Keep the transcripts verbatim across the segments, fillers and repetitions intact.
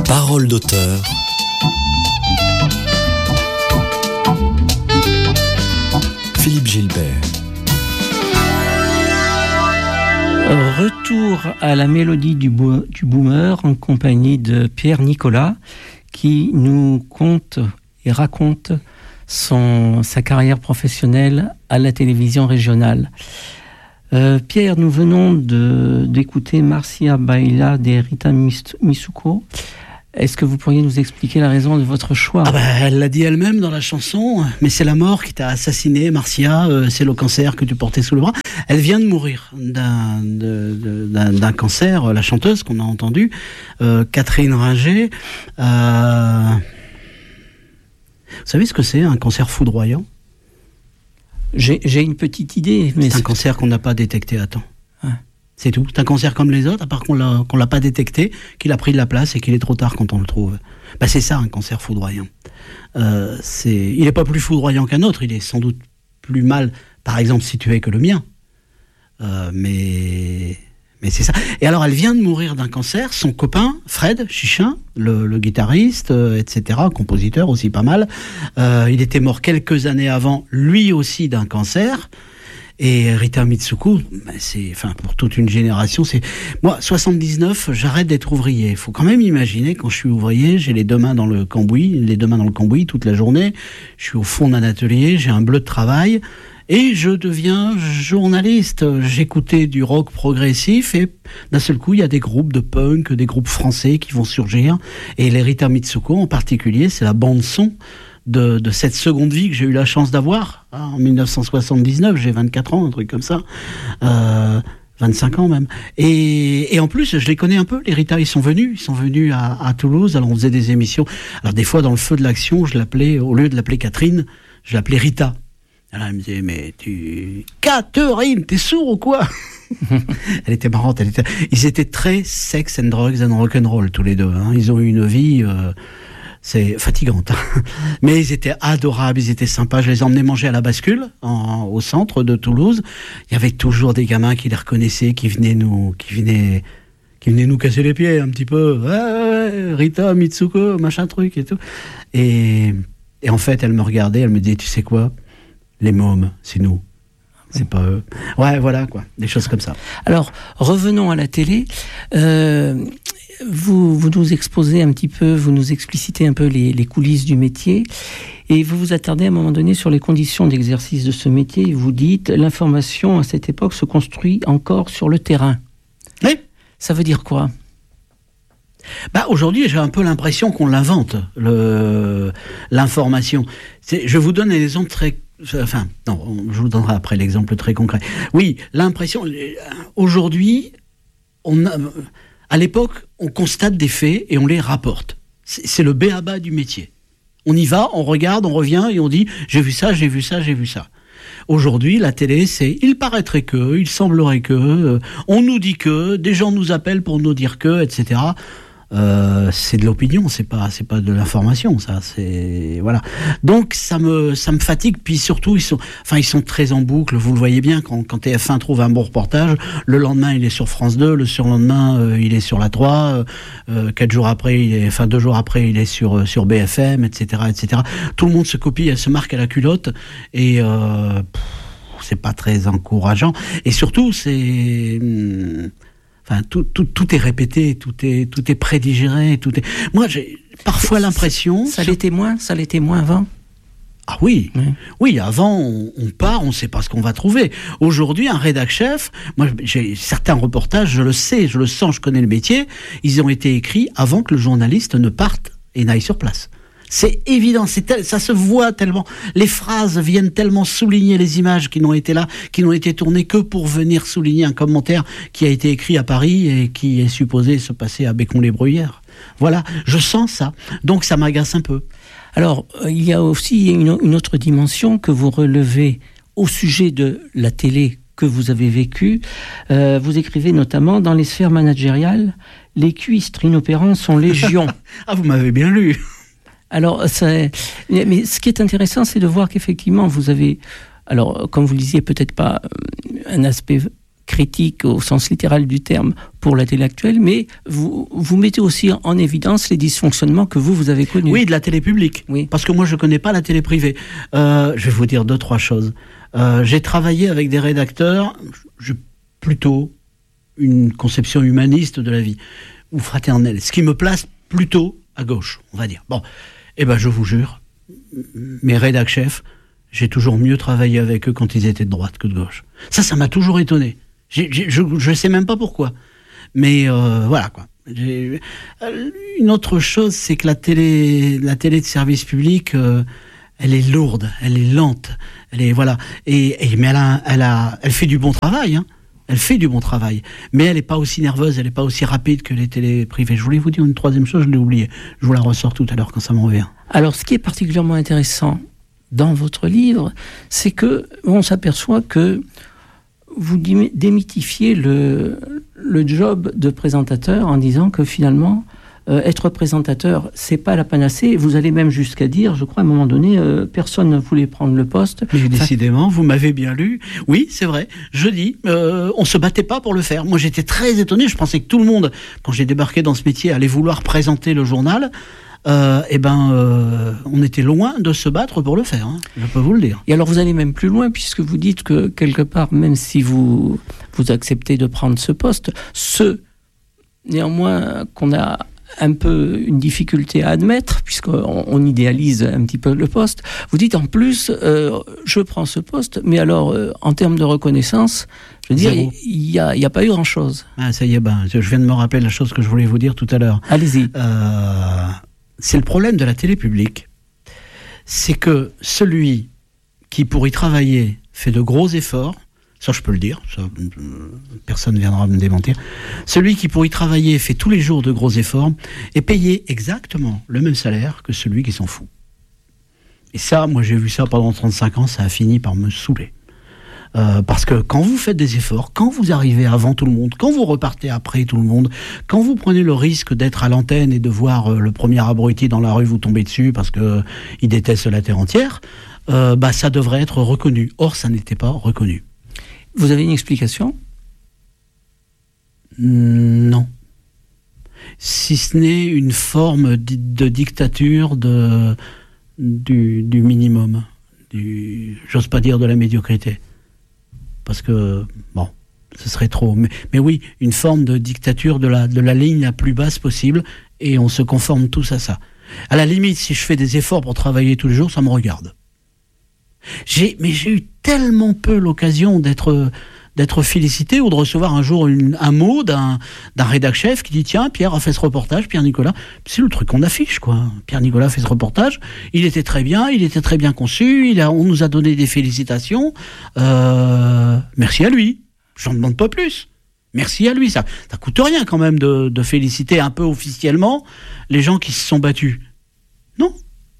Parole d'auteur. Philippe Gilbert. Retour à la mélodie du, bo- du boomer en compagnie de Pierre Nicolas qui nous conte et raconte son, sa carrière professionnelle à la télévision régionale. Euh, Pierre, nous venons de, d'écouter Marcia Baila de Rita Mitsuko. Est-ce que vous pourriez nous expliquer la raison de votre choix ? Ah bah, elle l'a dit elle-même dans la chanson, mais c'est la mort qui t'a assassiné, Marcia, euh, c'est le cancer que tu portais sous le bras. Elle vient de mourir d'un, de, de, d'un, d'un cancer, la chanteuse qu'on a entendue, euh, Catherine Ringer. Euh... Vous savez ce que c'est, un cancer foudroyant ? J'ai, j'ai une petite idée. Mais c'est, c'est un cancer qu'on n'a pas détecté à temps. Ouais. C'est tout. C'est un cancer comme les autres, à part qu'on l'a, qu'on l'a pas détecté, qu'il a pris de la place et qu'il est trop tard quand on le trouve. Bah, c'est ça, un cancer foudroyant. Euh, c'est, il n'est pas plus foudroyant qu'un autre, il est sans doute plus mal, par exemple, situé que le mien. Euh, mais, mais c'est ça. Et alors, elle vient de mourir d'un cancer. Son copain, Fred Chichin, le, le guitariste, euh, et cetera, compositeur aussi pas mal, euh, il était mort quelques années avant, lui aussi d'un cancer. Et Rita Mitsuko, ben c'est, enfin, pour toute une génération, c'est, moi, soixante-dix-neuf, j'arrête d'être ouvrier. Faut quand même imaginer, quand je suis ouvrier, j'ai les deux mains dans le cambouis, les deux mains dans le cambouis toute la journée. Je suis au fond d'un atelier, j'ai un bleu de travail. Et je deviens journaliste. J'écoutais du rock progressif et d'un seul coup, il y a des groupes de punk, des groupes français qui vont surgir. Et les Rita Mitsuko en particulier, c'est la bande-son de, de cette seconde vie que j'ai eu la chance d'avoir. En dix-neuf cent soixante-dix-neuf, j'ai vingt-quatre ans, un truc comme ça. Euh, vingt-cinq ans même. Et, et en plus, je les connais un peu, les Rita, ils sont venus, ils sont venus à, à Toulouse, alors on faisait des émissions. Alors des fois, dans le feu de l'action, je l'appelais, au lieu de l'appeler Catherine, je l'appelais Rita. Alors elle me disait, mais tu... Catherine, t'es sourd ou quoi ? Elle était marrante, elle était... Ils étaient très sex and drugs and rock'n'roll tous les deux. Hein. Ils ont eu une vie... Euh... C'est fatigante, mais ils étaient adorables, ils étaient sympas. Je les emmenais manger à la bascule, en, au centre de Toulouse. Il y avait toujours des gamins qui les reconnaissaient, qui venaient nous, qui venaient, qui venaient nous casser les pieds un petit peu. Ouais, ouais, Rita Mitsuko, machin truc et tout. Et, et en fait, elle me regardait, elle me disait, tu sais quoi, les mômes, c'est nous. C'est pas eux. Ouais, voilà, quoi. Des choses comme ça. Alors, revenons à la télé. Euh, vous, vous nous exposez un petit peu, vous nous explicitez un peu les, les coulisses du métier. Et vous vous attardez à un moment donné sur les conditions d'exercice de ce métier. Et vous dites, l'information à cette époque se construit encore sur le terrain. Oui. Ça veut dire quoi ? Bah, aujourd'hui, j'ai un peu l'impression qu'on l'invente, le, l'information. C'est, je vous donne un exemple très... Enfin, non, je vous donnerai après l'exemple très concret. Oui, l'impression... Aujourd'hui, on a, à l'époque, on constate des faits et on les rapporte. C'est, c'est le b a ba du métier. On y va, on regarde, on revient et on dit « j'ai vu ça, j'ai vu ça, j'ai vu ça ». Aujourd'hui, la télé, c'est « il paraîtrait que, il semblerait que, euh, on nous dit que, des gens nous appellent pour nous dire que, et cetera » Euh, c'est de l'opinion, c'est pas, c'est pas de l'information, ça, c'est, voilà. Donc, ça me, ça me fatigue, puis surtout, ils sont, enfin, ils sont très en boucle, vous le voyez bien, quand, quand T F un trouve un bon reportage, le lendemain, il est sur France deux, le surlendemain, euh, il est sur la trois, euh, quatre jours après, il est, enfin, deux jours après, il est sur, sur B F M, et cetera, et cetera. Tout le monde se copie, elle se marque à la culotte, et, euh, pff, c'est pas très encourageant. Et surtout, c'est, hum, Enfin, tout, tout, tout est répété, tout est, tout est prédigéré, tout est. Moi, j'ai parfois l'impression. Ça l'était moins, ça l'était moins avant. Ah oui, oui, oui. Avant, on, on part, on ne sait pas ce qu'on va trouver. Aujourd'hui, un rédac chef, moi, j'ai certains reportages, je le sais, je le sens, je connais le métier. Ils ont été écrits avant que le journaliste ne parte et n'aille sur place. C'est évident, c'est tel, ça se voit tellement. Les phrases viennent tellement souligner les images qui n'ont été là, qui n'ont été tournées que pour venir souligner un commentaire qui a été écrit à Paris et qui est supposé se passer à Bécon-les-Bruyères. Voilà, je sens ça. Donc ça m'agace un peu. Alors, il y a aussi une, une autre dimension que vous relevez au sujet de la télé que vous avez vécue. Euh, vous écrivez notamment, dans les sphères managériales, les cuistres inopérants sont légion. Ah, vous m'avez bien lu. Alors, c'est... mais ce qui est intéressant, c'est de voir qu'effectivement, vous avez, alors, comme vous le disiez, peut-être pas un aspect critique au sens littéral du terme pour la télé actuelle, mais vous, vous mettez aussi en évidence les dysfonctionnements que vous, vous avez connus. Oui, de la télé publique. Oui. Parce que moi, je ne connais pas la télé privée. Euh, je vais vous dire deux, trois choses. Euh, j'ai travaillé avec des rédacteurs, je, plutôt une conception humaniste de la vie, ou fraternelle, ce qui me place plutôt à gauche, on va dire. Bon, eh ben, je vous jure, mes rédac chefs, j'ai toujours mieux travaillé avec eux quand ils étaient de droite que de gauche. Ça, ça m'a toujours étonné. J'ai, j'ai, je ne sais même pas pourquoi. Mais euh, voilà, quoi. J'ai... Une autre chose, c'est que la télé, la télé de service public, euh, elle est lourde, elle est lente, elle est voilà. Et, et mais elle a, elle a, elle fait du bon travail. Hein. Elle fait du bon travail, mais elle n'est pas aussi nerveuse, elle n'est pas aussi rapide que les télés privées. Je voulais vous dire une troisième chose, je l'ai oublié. Je vous la ressors tout à l'heure quand ça m'en revient. Alors, ce qui est particulièrement intéressant dans votre livre, c'est que on s'aperçoit que vous démythifiez le, le job de présentateur en disant que finalement, euh, être présentateur, c'est pas la panacée. Vous allez même jusqu'à dire, je crois à un moment donné, euh, personne ne voulait prendre le poste. Mais décidément, vous m'avez bien lu. Oui, c'est vrai. Je dis, euh, on se battait pas pour le faire. Moi, j'étais très étonné. Je pensais que tout le monde, quand j'ai débarqué dans ce métier, allait vouloir présenter le journal. Euh, eh ben, euh, on était loin de se battre pour le faire, hein, je peux vous le dire. Et alors, vous allez même plus loin, puisque vous dites que, quelque part, même si vous, vous acceptez de prendre ce poste, ce, néanmoins, qu'on a un peu une difficulté à admettre, puisqu'on on idéalise un petit peu le poste, vous dites en plus, euh, je prends ce poste, mais alors, euh, en termes de reconnaissance, je veux dire, il n'y a, a pas eu grand-chose. Ah, ça y est, ben, je viens de me rappeler la chose que je voulais vous dire tout à l'heure. Allez-y. Euh... C'est le problème de la télé publique. C'est que celui qui, pour y travailler, fait de gros efforts, ça je peux le dire, ça, personne ne viendra me démentir, celui qui, pour y travailler, fait tous les jours de gros efforts, est payé exactement le même salaire que celui qui s'en fout. Et ça, moi j'ai vu ça pendant trente-cinq ans, ça a fini par me saouler. Euh, parce que quand vous faites des efforts, quand vous arrivez avant tout le monde, quand vous repartez après tout le monde, quand vous prenez le risque d'être à l'antenne et de voir euh, le premier abruti dans la rue vous tomber dessus parce que euh, il déteste la terre entière, euh, bah ça devrait être reconnu. Or, ça n'était pas reconnu. Vous avez une explication ? Non. Si ce n'est une forme de dictature de, du, du minimum, du, j'ose pas dire de la médiocrité. Parce que, bon, ce serait trop. Mais, mais oui, une forme de dictature de la, de la ligne la plus basse possible, et on se conforme tous à ça. À la limite, si je fais des efforts pour travailler tous les jours, ça me regarde. J'ai, mais j'ai eu tellement peu l'occasion d'être, d'être félicité ou de recevoir un jour une, un mot d'un, d'un rédac chef qui dit « Tiens, Pierre a fait ce reportage, Pierre Nicolas. » C'est le truc qu'on affiche, quoi. Pierre Nicolas a fait ce reportage, il était très bien, il était très bien conçu, il a, on nous a donné des félicitations. Euh, merci à lui. J'en demande pas plus. Merci à lui. Ça, ça coûte rien quand même de, de féliciter un peu officiellement les gens qui se sont battus. Non ?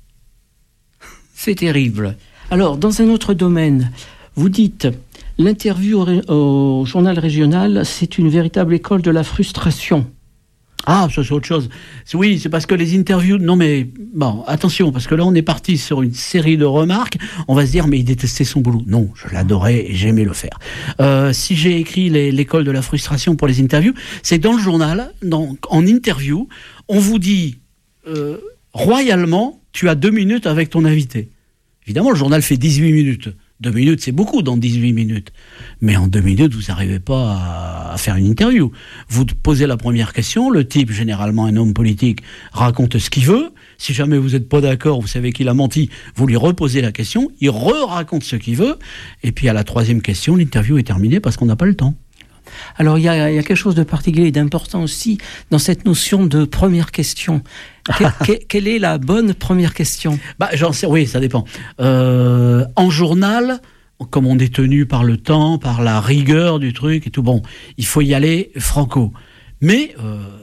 C'est terrible. Alors, dans un autre domaine, vous dites... L'interview au, au journal régional, c'est une véritable école de la frustration. Ah, ça c'est autre chose. Oui, c'est parce que les interviews... Non mais, bon, attention, parce que là on est parti sur une série de remarques. On va se dire, mais il détestait son boulot. Non, je l'adorais et j'aimais le faire. Euh, si j'ai écrit les, l'école de la frustration pour les interviews, c'est dans le journal, dans, en interview, on vous dit, euh, royalement, tu as deux minutes avec ton invité. Évidemment, le journal fait dix-huit minutes. Deux minutes, c'est beaucoup dans dix-huit minutes. Mais en deux minutes, vous n'arrivez pas à, à faire une interview. Vous posez la première question, le type, généralement un homme politique, raconte ce qu'il veut. Si jamais vous n'êtes pas d'accord, vous savez qu'il a menti, vous lui reposez la question, il re-raconte ce qu'il veut, et puis à la troisième question, l'interview est terminée parce qu'on n'a pas le temps. Alors, il y a, il y a quelque chose de particulier et d'important aussi dans cette notion de première question. Que, que, quelle est la bonne première question ? Bah, j'en sais, oui, ça dépend. Euh, en journal, comme on est tenu par le temps, par la rigueur du truc et tout, bon, il faut y aller franco. Mais euh, le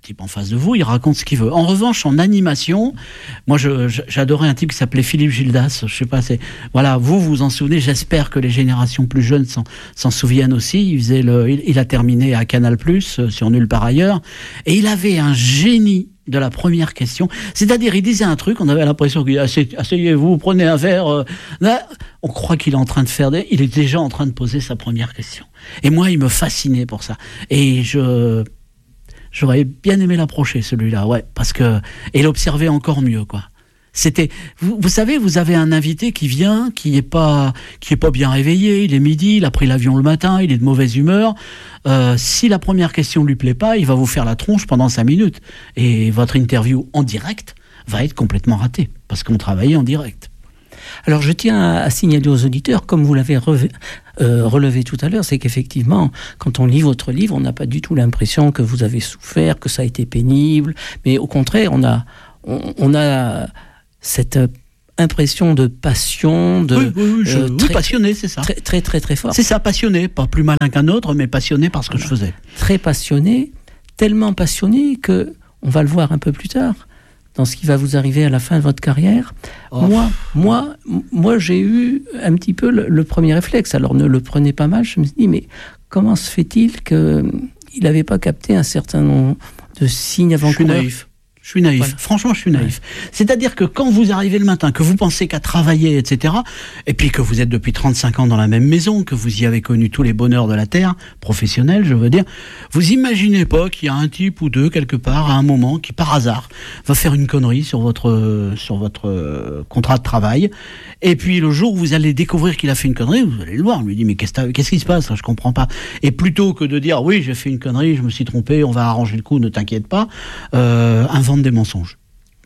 type en face de vous, il raconte ce qu'il veut. En revanche, en animation, moi, je, je, j'adorais un type qui s'appelait Philippe Gildas. Je sais pas, c'est voilà, vous vous en souvenez. J'espère que les générations plus jeunes s'en, s'en souviennent aussi. Il faisait le, il, il a terminé à Canal Plus euh, sur Nulle part ailleurs, et il avait un génie de la première question. C'est-à-dire, il disait un truc, on avait l'impression qu'il disait, asseyez-vous, prenez un verre. Euh, là, on croit qu'il est en train de faire des... Il est déjà en train de poser sa première question. Et moi, il me fascinait pour ça. Et je... J'aurais bien aimé l'approcher, celui-là, ouais, parce que... Et l'observer encore mieux, quoi. C'était, vous, vous savez, vous avez un invité qui vient, qui est pas, qui est pas bien réveillé. Il est midi, il a pris l'avion le matin, il est de mauvaise humeur. Euh, si la première question lui plaît pas, il va vous faire la tronche pendant cinq minutes, et votre interview en direct va être complètement ratée parce qu'on travaillait en direct. Alors je tiens à, à signaler aux auditeurs, comme vous l'avez relevé, euh, relevé tout à l'heure, c'est qu'effectivement, quand on lit votre livre, on n'a pas du tout l'impression que vous avez souffert, que ça a été pénible, mais au contraire, on a, on, on a cette impression de passion, de oui, oui, oui, je, euh, très, oui, passionné, c'est ça. Très, très, très, très fort. C'est ça, passionné, pas plus malin qu'un autre, mais passionné par ce voilà. que je faisais. Très passionné, tellement passionné que, on va le voir un peu plus tard, dans ce qui va vous arriver à la fin de votre carrière. Oh. Moi, moi, moi, j'ai eu un petit peu le, le premier réflexe. Alors, ne le prenez pas mal. Je me suis dit, mais comment se fait-il qu'il n'avait pas capté un certain nombre de signes avant-coureurs ? Je suis naïf. Je suis naïf. Voilà. Franchement, je suis naïf. Ouais. C'est-à-dire que quand vous arrivez le matin, que vous pensez qu'à travailler, et cetera, et puis que vous êtes depuis trente-cinq ans dans la même maison, que vous y avez connu tous les bonheurs de la terre, professionnels, je veux dire, vous imaginez pas qu'il y a un type ou deux, quelque part, à un moment, qui, par hasard, va faire une connerie sur votre, sur votre euh, contrat de travail. Et puis, le jour où vous allez découvrir qu'il a fait une connerie, vous allez le voir. On lui dit, mais qu'est-ce, qu'est-ce qui se passe, là, je comprends pas. Et plutôt que de dire, oui, j'ai fait une connerie, je me suis trompé, on va arranger le coup, ne t'inquiète pas, euh, invente des mensonges.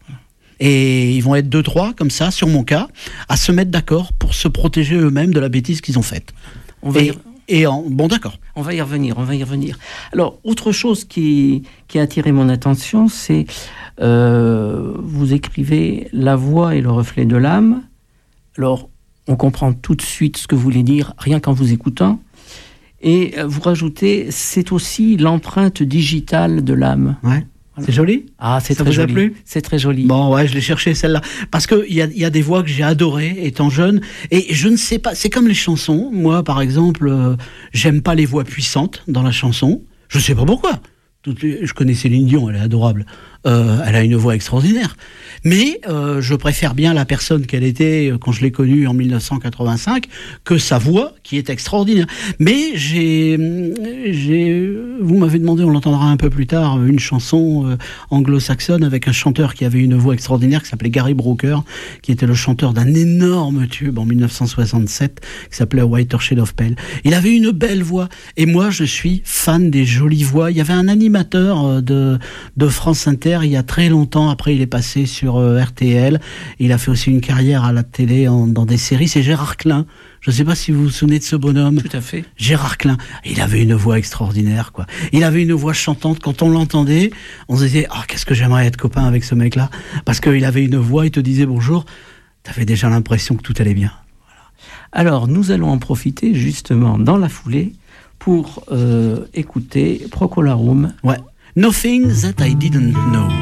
Et ils vont être deux, trois, comme ça, sur mon cas, à se mettre d'accord pour se protéger eux-mêmes de la bêtise qu'ils ont faite. On va et, y... et en... Bon, d'accord. On va y revenir, on va y revenir. Alors, autre chose qui, qui a attiré mon attention, c'est, euh, vous écrivez « La voix est le reflet de l'âme ». Alors, on comprend tout de suite ce que vous voulez dire, rien qu'en vous écoutant. Et vous rajoutez « C'est aussi l'empreinte digitale de l'âme ». Ouais. Voilà. C'est joli ? Ah, c'est ça très vous joli. A plu ? C'est très joli. Bon, ouais, je l'ai cherché celle-là. Parce que il y a, y a des voix que j'ai adorées étant jeune. Et je ne sais pas, c'est comme les chansons. Moi, par exemple, euh, j'aime pas les voix puissantes dans la chanson. Je sais pas pourquoi. Toutes les, je connais Céline Dion, elle est adorable. Euh, elle a une voix extraordinaire. Mais euh, je préfère bien la personne qu'elle était quand je l'ai connue en dix-neuf cent quatre-vingt-cinq que sa voix qui est extraordinaire. Mais j'ai, j'ai, vous m'avez demandé, on l'entendra un peu plus tard, une chanson euh, anglo-saxonne avec un chanteur qui avait une voix extraordinaire qui s'appelait Gary Brooker, qui était le chanteur d'un énorme tube en dix-neuf cent soixante-sept qui s'appelait Whiter Shade of Pale. Il avait une belle voix et moi je suis fan des jolies voix. Il y avait un animateur de, de France Inter il y a très longtemps, après il est passé sur euh, R T L, il a fait aussi une carrière à la télé en, dans des séries, c'est Gérard Klein. Je ne sais pas si vous vous souvenez de ce bonhomme. Tout à fait. Gérard Klein. Il avait une voix extraordinaire, quoi. Il avait une voix chantante. Quand on l'entendait, on se disait, ah, oh, qu'est-ce que j'aimerais être copain avec ce mec-là. Parce qu'il avait une voix, il te disait bonjour. T'avais déjà l'impression que tout allait bien. Voilà. Alors, nous allons en profiter, justement, dans la foulée, pour euh, écouter Procolarum. Ouais. Nothing that I didn't know.